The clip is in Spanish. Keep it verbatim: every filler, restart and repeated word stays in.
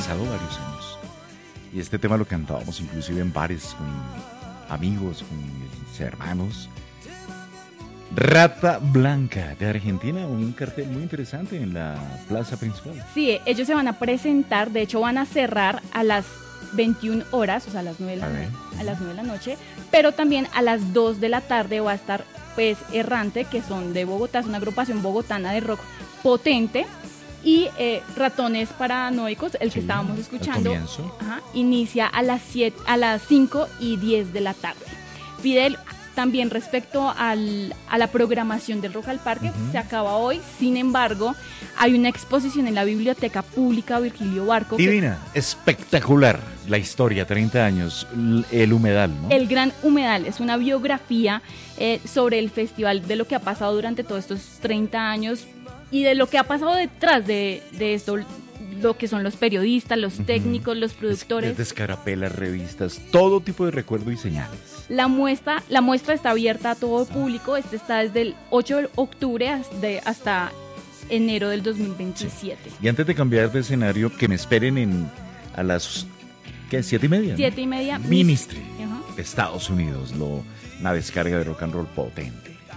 pasado varios años. Y este tema lo cantábamos inclusive en bares con amigos, con mis hermanos. Rata Blanca de Argentina, un cartel muy interesante en la plaza principal. Sí, ellos se van a presentar, de hecho van a cerrar a las veintiuna horas, o sea, a las nueve de la, no- a las nueve de la noche, pero también a las dos de la tarde va a estar pues Errante, que son de Bogotá, es una agrupación bogotana de rock potente, y eh, Ratones Paranoicos, el que Sí, estábamos al escuchando, comienzo. ajá, inicia a las siete, a las cinco y diez de la tarde. Fidel, también respecto al, a la programación del Rock al Parque, Uh-huh. se acaba hoy, sin embargo, hay una exposición en la Biblioteca Pública Virgilio Barco. que- Divina, espectacular la historia, treinta años, l- el humedal, ¿no? El Gran Humedal es una biografía eh, sobre el festival, de lo que ha pasado durante todos estos treinta años y de lo que ha pasado detrás de, de esto, lo que son los periodistas, los Ujú. técnicos, los productores. Desde escarapelas, revistas, todo tipo de recuerdo y señales. La muestra, la muestra está abierta a todo el público. Este está desde el ocho de octubre hasta, hasta enero del dos mil veintisiete. Y antes de cambiar de escenario, que me esperen en a las ¿qué? Siete y media. ¿no? Siete y media. Ministry Ajá. de Estados Unidos, lo, una descarga de rock and roll potente.